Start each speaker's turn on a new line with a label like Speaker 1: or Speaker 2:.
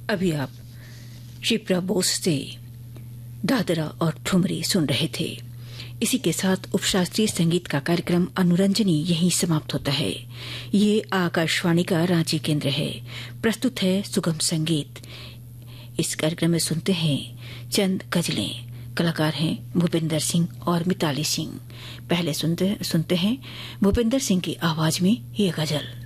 Speaker 1: अभी आप शिप्रा बोस से दादरा और ठुमरी सुन रहे थे। इसी के साथ उपशास्त्रीय संगीत का कार्यक्रम अनुरंजनी यहीं समाप्त होता है। ये आकाशवाणी का रांची केंद्र है। प्रस्तुत है सुगम संगीत। इस कार्यक्रम में सुनते हैं चंद गजलें। कलाकार हैं भूपेंद्र सिंह और मिताली सिंह। पहले सुनते हैं भूपेंद्र सिंह की आवाज में ये गजल।